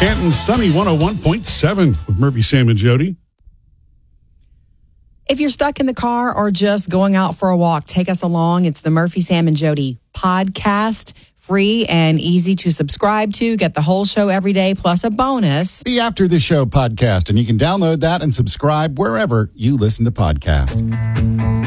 Canton Sunny 101.7 with Murphy, Sam, and Jody. If you're stuck in the car or just going out for a walk, take us along. It's the Murphy, Sam, and Jody podcast. Free and easy to subscribe to. Get the whole show every day, plus a bonus. The After the Show podcast, and you can download that and subscribe wherever you listen to podcasts.